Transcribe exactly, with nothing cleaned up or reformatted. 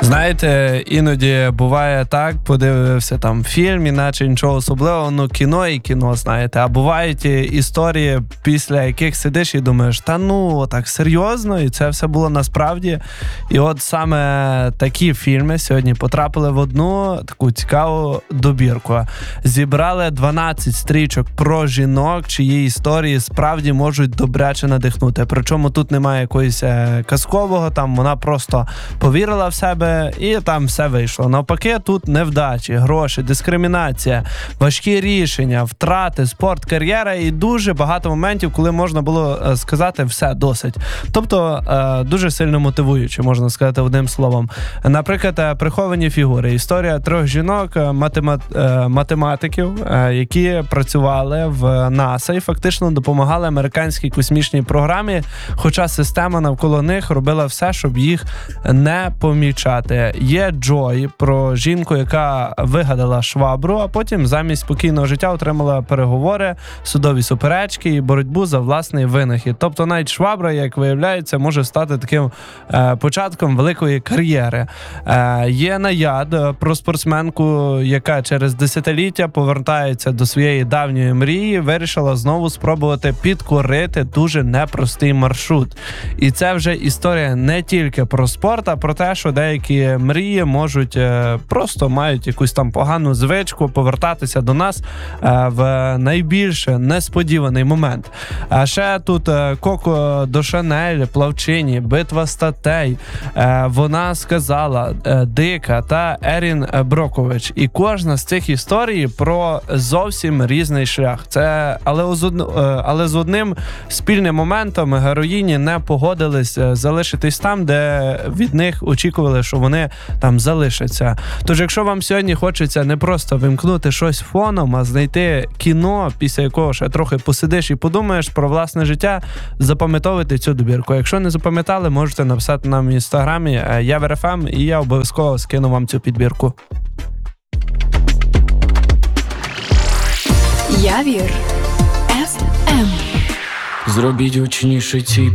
Знаєте, іноді буває так, подивився там фільм, іначе нічого особливого, ну кіно і кіно, знаєте. А бувають історії, після яких сидиш і думаєш, та ну, так серйозно, і це все було насправді. І от саме такі фільми сьогодні потрапили в одну таку цікаву добірку. Зібрали дванадцять стрічок про жінок, чиї історії справді можуть добряче надихнути. Причому тут немає якогось казкового, там вона просто повірила в себе, і там все вийшло. Навпаки, тут невдачі, гроші, дискримінація, важкі рішення, втрати, спорт, кар'єра і дуже багато моментів, коли можна було сказати все, досить. Тобто, дуже сильно мотивуюче, можна сказати одним словом. Наприклад, приховані фігури. Історія трьох жінок, математ- математиків, які працювали в НАСА і фактично допомагали американській космічній програмі, хоча система навколо них робила все, щоб їх не помічати. Є Джой, про жінку, яка вигадала швабру, а потім замість спокійного життя отримала переговори, судові суперечки і боротьбу за власний винахід. Тобто навіть швабра, як виявляється, може стати таким е, початком великої кар'єри. Е, є Наяд, про спортсменку, яка через десятиліття повертається до своєї давньої мрії, вирішила знову спробувати підкорити дуже непростий маршрут. І це вже історія не тільки про спорт, а про те, що деякі мрії можуть е, просто мають якусь там погану звичку повертатися до нас е, в найбільш несподіваний момент. А ще тут е, Коко до Шанель, Плавчині, Битва статей, е, Вона сказала, е, Дика та Ерін Брокович. І кожна з цих історій про зовсім різний шлях. Це, але, з, од, е, але з одним спільним моментом героїні не погодились залишитись там, де від них очікували, що вони там залишаться. Тож, якщо вам сьогодні хочеться не просто вимкнути щось фоном, а знайти кіно, після якого ще трохи посидиш і подумаєш про власне життя, запам'ятовуйте цю добірку. Якщо не запам'ятали, можете написати нам в інстаграмі Явір еф ем, і я обов'язково скину вам цю підбірку. Явір еф ем. Зробіть гучніше ці